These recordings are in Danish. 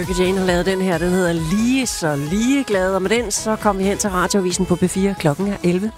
Jane har lavet den her, den hedder Lige så ligeglad, og med den så kommer vi hen til Radioavisen på P4, klokken er 11.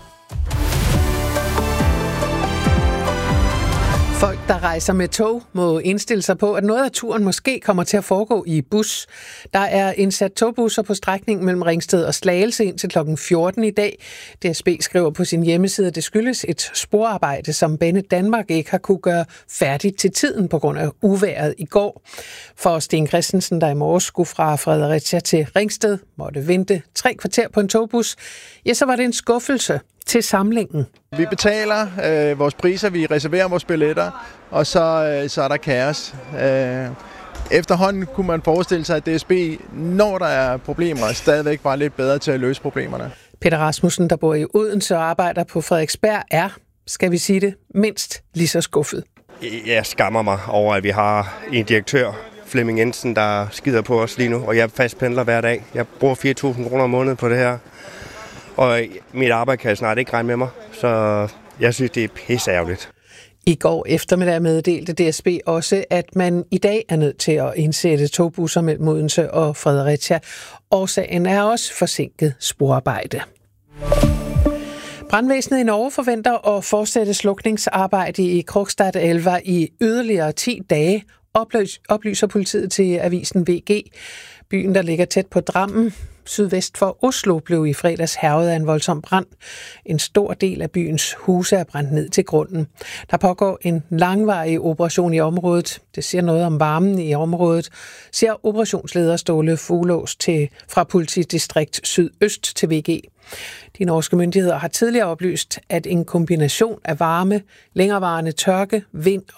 Folk, der rejser med tog, må indstille sig på, at noget af turen måske kommer til at foregå i bus. Der er indsat togbusser på strækningen mellem Ringsted og Slagelse indtil kl. 14 i dag. DSB skriver på sin hjemmeside, at det skyldes et sporarbejde, som Banedanmark ikke har kunne gøre færdigt til tiden på grund af uvejret i går. For Sten Christensen, der i morges skulle fra Fredericia til Ringsted, måtte vente 3 kvarter på en togbus, ja, så var det en skuffelse til samlingen. Vi betaler vores priser, vi reserverer vores billetter, og så er der kaos. Efterhånden kunne man forestille sig, at DSB, når der er problemer, stadigvæk var lidt bedre til at løse problemerne. Peter Rasmussen, der bor i Odense og arbejder på Frederiksberg, er, skal vi sige det, mindst lige så skuffet. Jeg skammer mig over, at vi har en direktør, Flemming Jensen, der skider på os lige nu, og jeg fastpendler hver dag. Jeg bruger 4.000 kroner om måneden på det her. Og mit arbejde kan snart ikke regne med mig, så jeg synes, det er pisseærgerligt. I går eftermiddag meddelte DSB også, at man i dag er nødt til at indsætte togbusser mellem Odense og Fredericia. Årsagen er også forsinket sporarbejde. Brandvæsenet i Norge forventer at fortsætte slukningsarbejde i Krokstadelva i yderligere 10 dage, oplyser politiet til avisen VG. Byen, der ligger tæt på Drammen, sydvest for Oslo, blev i fredags hærget af en voldsom brand. En stor del af byens huse er brændt ned til grunden. Der pågår en langvarig operation i området. Det siger noget om varmen i området, siger operationsleder Ståle Fuglås fra politidistrikt Sydøst til VG. De norske myndigheder har tidligere oplyst, at en kombination af varme, længerevarende tørke, vind